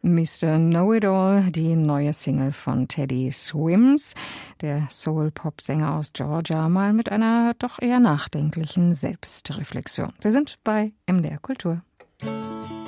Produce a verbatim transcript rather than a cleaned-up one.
Mister Know-It-All, die neue Single von Teddy Swims, der Soul-Pop-Sänger aus Georgia, mal mit einer doch eher nachdenklichen Selbstreflexion. Sie sind bei M D R Kultur.